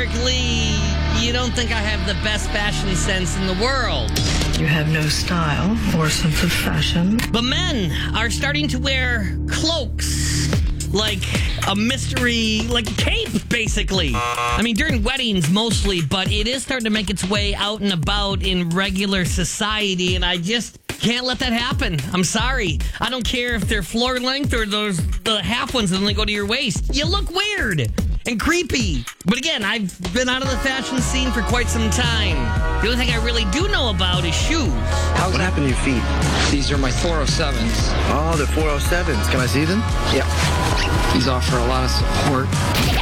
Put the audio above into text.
categorically, you don't think I have the best fashion sense in the world. You have no style or sense of fashion. But men are starting to wear cloaks like a mystery, like a cape, basically. I mean, during weddings mostly, but it is starting to make its way out and about in regular society, and I just can't let that happen. I'm sorry. I don't care if they're floor length or the half ones that only go to your waist. You look weird and creepy. But again, I've been out of the fashion scene for quite some time. The only thing I really do know about is shoes. What happened to your feet? These are my 407s. Oh, they're 407s. Can I see them? Yeah. These offer a lot of support.